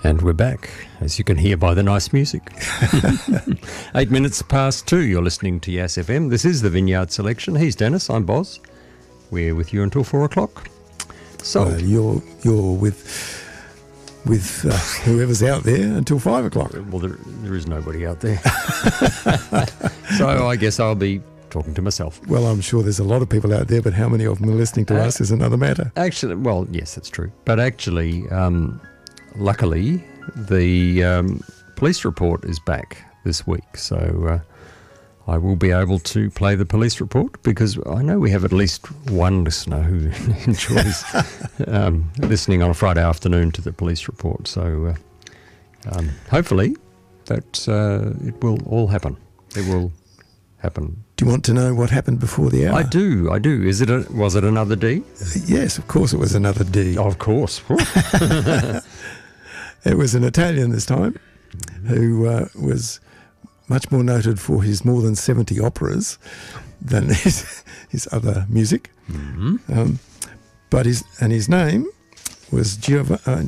And we're back, as you can hear by the nice music. 8 minutes past 2, you're listening to Yass FM. This is the Vineyard Selection. He's Dennis, I'm Boz. We're with you until 4 o'clock. So you're with whoever's out there until 5 o'clock. Well, there is nobody out there. So I guess I'll be talking to myself. Well, I'm sure there's a lot of people out there, but how many of them are listening to us is another matter. Actually, well, yes, that's true. But actually, luckily, the police report is back this week. So I will be able to play the police report because I know we have at least one listener who enjoys listening on a Friday afternoon to the police report. So hopefully that it will all happen. It will happen. Do you want to know what happened before the hour? I do. Was it another D? Yes, of course it was another D. Oh, of course. It was an Italian this time who was much more noted for his more than 70 operas than his other music. Mm-hmm. But his name was Gaetano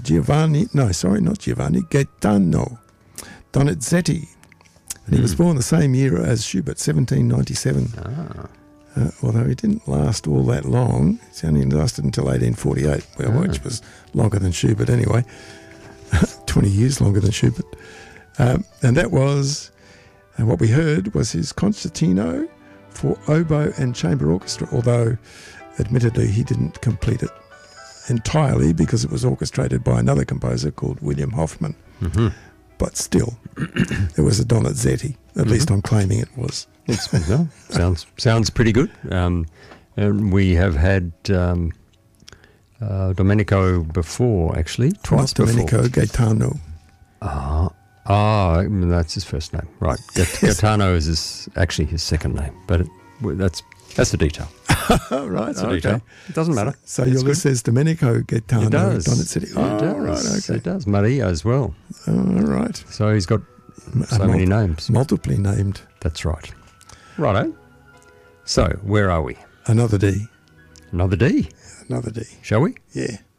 Donizetti. And he was born the same year as Schubert, 1797. Although he didn't last all that long. He only lasted until 1848, which was longer than Schubert anyway. 20 years longer than Schubert. And that was, what we heard was his concertino for oboe and chamber orchestra, although admittedly he didn't complete it entirely because it was orchestrated by another composer called William Hoffman. Mm-hmm. But still, it was a Donizetti. At least I'm claiming it was. Sounds pretty good. And we have had Domenico before, actually, twice before. Domenico Gaetano. That's his first name, right? Gaetano is actually his second name, but that's a detail. Right, that's a detail. It doesn't matter. So your list says Domenico Gaetano. It does. Donizetti. It does. Right, okay. It does. Maria as well. All right. So he's got so many names. Multiply named. That's right. Righto. So where are we? Another D. Another D. Another D. Shall we? Yeah.